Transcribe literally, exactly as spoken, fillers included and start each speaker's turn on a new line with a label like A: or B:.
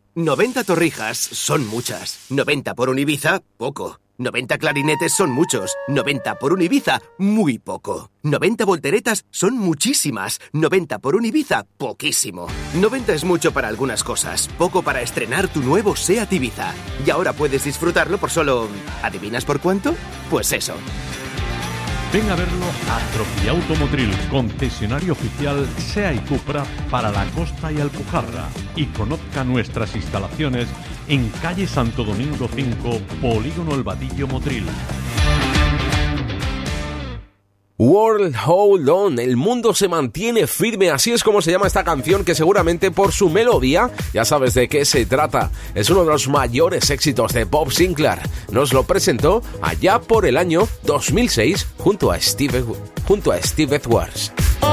A: noventa torrijas son muchas. noventa por un Ibiza, poco. noventa clarinetes son muchos. noventa por un Ibiza, muy poco. noventa volteretas son muchísimas. noventa por un Ibiza, poquísimo. noventa es mucho para algunas cosas, poco para estrenar tu nuevo SEAT Ibiza. Y ahora puedes disfrutarlo por solo... ¿adivinas por cuánto? Pues eso.
B: Ven a verlo a Trofia Automotriz, concesionario oficial SEAT y Cupra para la costa y Alpujarra. Y conozca nuestras instalaciones en calle Santo Domingo cinco, Polígono El Vadillo, Motril.
C: World Hold On, el mundo se mantiene firme, así es como se llama esta canción, que seguramente por su melodía ya sabes de qué se trata. Es uno de los mayores éxitos de Bob Sinclair. Nos lo presentó allá por el año dos mil seis junto a Steve, junto a Steve Edwards.